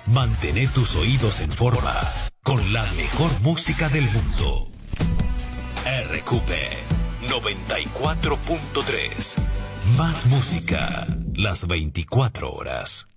Mantén tus oídos en forma con la mejor música del mundo. RQP 94.3. Más música las 24 horas.